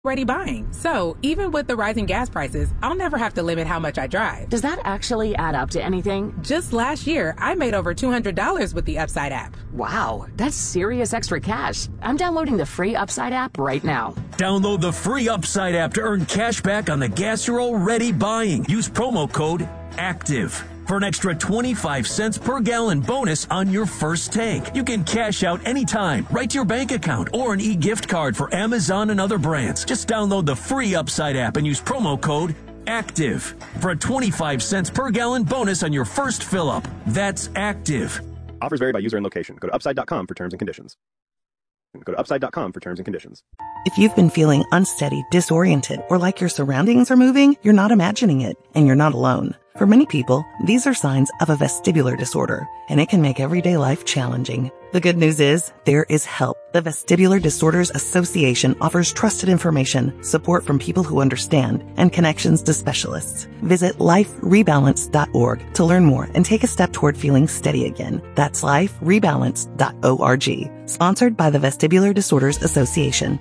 Already buying. So even with the rising gas prices, I'll never have to limit how much I drive. Does that actually add up to anything? Just last year, I made over $200 with the Upside app. Wow, that's serious extra cash. I'm downloading the free Upside app right now. Download the free Upside app to earn cash back on the gas you're already buying. Use promo code ACTIVE for an extra 25 cents per gallon bonus on your first tank. You can cash out anytime, right to your bank account, or an e-gift card for Amazon and other brands. Just download the free Upside app and use promo code ACTIVE for a 25 cents per gallon bonus on your first fill-up. That's ACTIVE. Offers vary by user and location. Go to upside.com for terms and conditions. Go to upside.com for terms and conditions. If you've been feeling unsteady, disoriented, or like your surroundings are moving, you're not imagining it, and you're not alone. For many people, these are signs of a vestibular disorder, and it can make everyday life challenging. The good news is, there is help. The Vestibular Disorders Association offers trusted information, support from people who understand, and connections to specialists. Visit liferebalance.org to learn more and take a step toward feeling steady again. That's liferebalance.org. Sponsored by the Vestibular Disorders Association.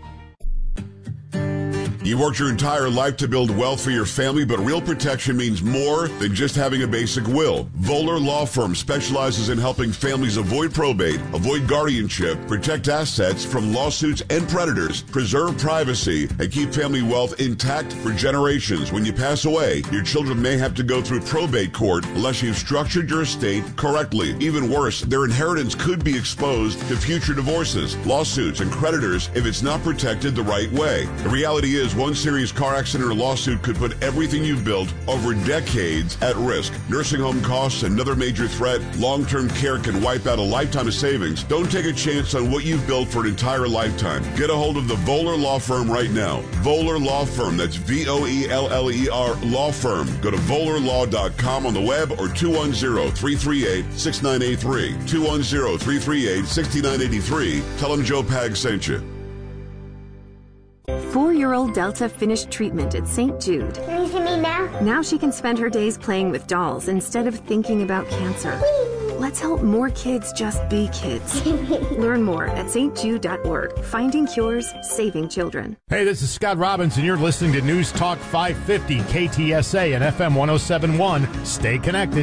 You worked your entire life to build wealth for your family, but real protection means more than just having a basic will. Voller Law Firm specializes in helping families avoid probate, avoid guardianship, protect assets from lawsuits and predators, preserve privacy, and keep family wealth intact for generations. When you pass away, your children may have to go through probate court unless you've structured your estate correctly. Even worse, their inheritance could be exposed to future divorces, lawsuits, and creditors if it's not protected the right way. The reality is, one serious car accident or lawsuit could put everything you've built over decades at risk. Nursing home costs, another major threat. Long-term care can wipe out a lifetime of savings. Don't take a chance on what you've built for an entire lifetime. Get a hold of the Voller Law Firm right now. Voller Law Firm. That's V-O-E-L-L-E-R Law Firm. Go to VollerLaw.com on the web or 210-338-6983. 210-338-6983. Tell them Joe Pag sent you. 4-year-old Delta finished treatment at St. Jude. Can you see me now? Now she can spend her days playing with dolls instead of thinking about cancer. Whee! Let's help more kids just be kids. Learn more at stjude.org. Finding cures, saving children. Hey, this is Scott Robbins, and you're listening to News Talk 550 KTSA and FM 1071. Stay connected.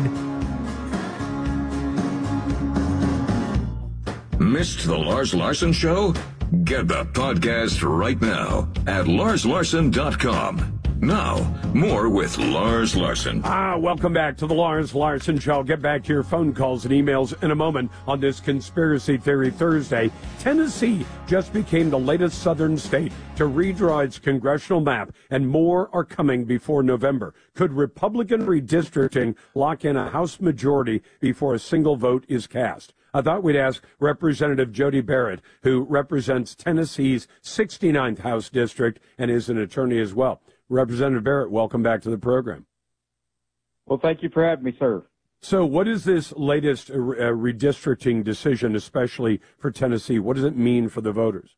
Missed the Lars Larson Show? Get the podcast right now at LarsLarson.com. Now, more with Lars Larson. Welcome back to the Lars Larson Show. I'll get back to your phone calls and emails in a moment on this Conspiracy Theory Thursday. Tennessee just became the latest southern state to redraw its congressional map, and more are coming before November. Could Republican redistricting lock in a House majority before a single vote is cast? I thought we'd ask Representative Jody Barrett, who represents Tennessee's 69th House District and is an attorney as well. Representative Barrett, welcome back to the program. Well, thank you for having me, sir. So what is this latest redistricting decision, especially for Tennessee? What does it mean for the voters?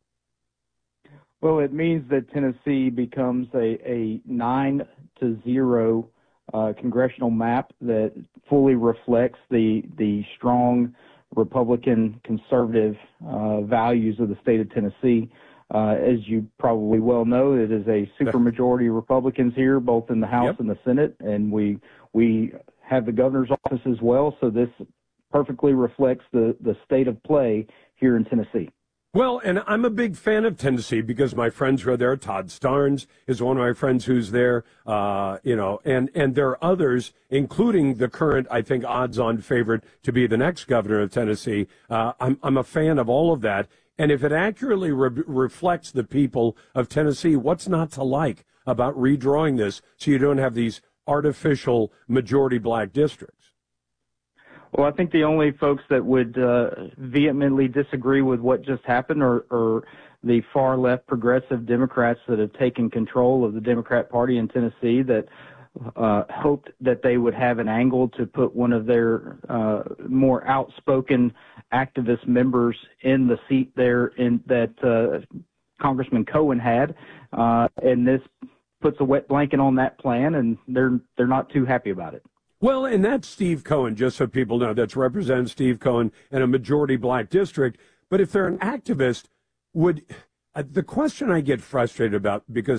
Well, it means that Tennessee becomes a 9-0 congressional map that fully reflects the strong Republican conservative values of the state of Tennessee. As you probably well know, it is a supermajority of Republicans here, both in the House and the Senate, and we have the governor's office as well, so this perfectly reflects the state of play here in Tennessee. Well, and I'm a big fan of Tennessee because my friends who are there. Todd Starnes is one of my friends who's there, and there are others, including the current, I think, odds-on favorite to be the next governor of Tennessee. I'm a fan of all of that. And if it accurately reflects the people of Tennessee, what's not to like about redrawing this so you don't have these artificial majority black districts? Well, I think the only folks that would vehemently disagree with what just happened are the far left progressive Democrats that have taken control of the Democrat Party in Tennessee that hoped that they would have an angle to put one of their more outspoken activist members in the seat there in that Congressman Cohen had, and this puts a wet blanket on that plan, and they're not too happy about it. Well, and that's Steve Cohen, just so people know. That's Representative Steve Cohen in a majority black district. But if they're an activist, The question I get frustrated about, because